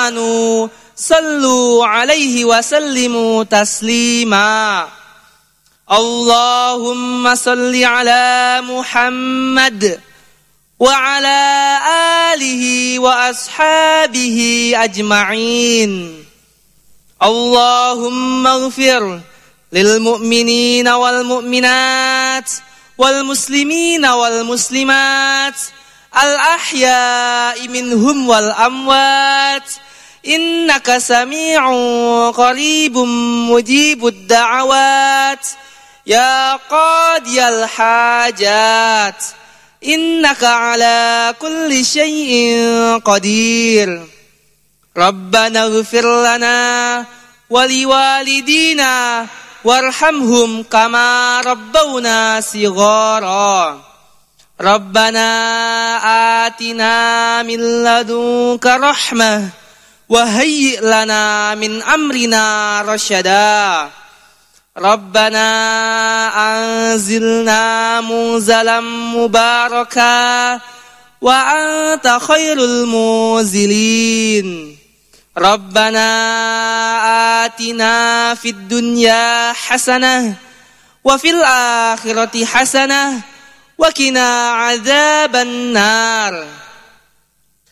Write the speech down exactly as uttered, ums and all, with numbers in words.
آمنوا صلوا عليه وسلموا تسليما اللهم صل على محمد وعلى آله وأصحابه أجمعين اللهم اغفر للمؤمنين والمؤمنات والمسلمين والمسلمات الأحياء منهم والأموات إنك سميع قريب مجيب الدعوات يا قاضي الحاجات إنك على كل شيء قدير ربنا اغفر لنا ولوالدينا وارحمهم كما ربونا صغارا ربنا آتنا من لدنك رحمة وهيئ لنا من أمرنا رشدا ربنا أنزلنا منزلا مباركا وأنت خير المنزلين ربنا آتنا في الدنيا حسنة وفي الآخرة حسنة وقنا عذاب النار